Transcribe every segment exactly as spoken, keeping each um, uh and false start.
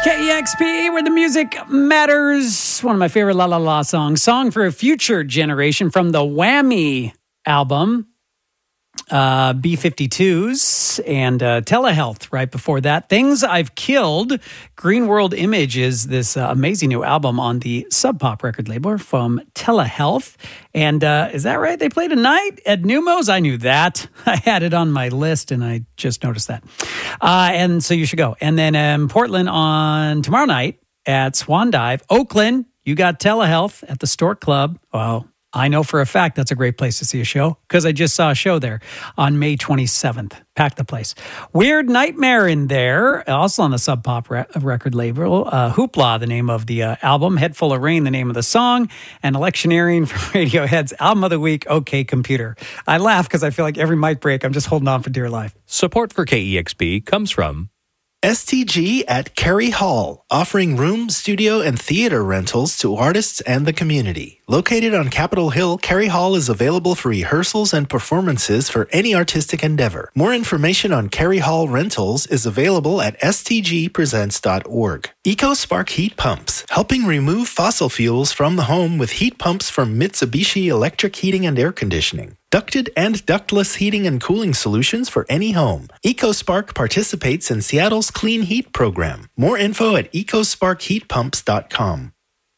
K E X P, where the music matters. One of my favorite La La La songs. Song for a Future Generation from the Whammy album. Uh, B fifty-twos and uh, Telehealth right before that. Things I've Killed. Green World Image is this uh, amazing new album on the Sub Pop record label from Telehealth. And uh, is that right? They played tonight at Numos? I knew that. I had it on my list and I just noticed that. Uh, and so you should go. And then um, Portland on tomorrow night at Swan Dive. Oakland, you got Telehealth at the Stork Club. Well, I know for a fact that's a great place to see a show because I just saw a show there on May twenty-seventh. Pack the place. Weird Nightmare in there, also on the Sub Pop re- record label. Uh, Hoopla, the name of the uh, album. Head Full of Rain, the name of the song. And Electioneering from Radiohead's Album of the Week, OK Computer. I laugh because I feel like every mic break, I'm just holding on for dear life. Support for K E X P comes from S T G at Cary Hall, offering room, studio, and theater rentals to artists and the community. Located on Capitol Hill, Cary Hall is available for rehearsals and performances for any artistic endeavor. More information on Cary Hall rentals is available at s t g presents dot org. EcoSpark Heat Pumps, helping remove fossil fuels from the home with heat pumps from Mitsubishi Electric Heating and Air Conditioning. Ducted and ductless heating and cooling solutions for any home. EcoSpark participates in Seattle's Clean Heat program. More info at eco spark heat pumps dot com.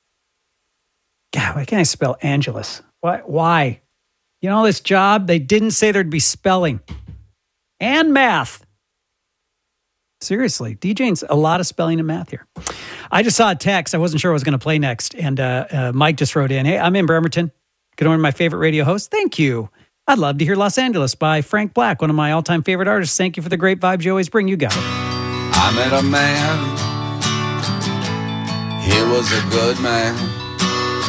God, why can't I spell Angelus? Why? Why? You know, this job, they didn't say there'd be spelling and math. Seriously, DJing's a lot of spelling and math here. I just saw a text. I wasn't sure what I was going to play next. And uh, uh, Mike just wrote in, hey, I'm in Bremerton. Good morning, my favorite radio host. Thank you. I'd love to hear Los Angeles by Frank Black, one of my all-time favorite artists. Thank you for the great vibes you always bring. You go. I met a man. He was a good man.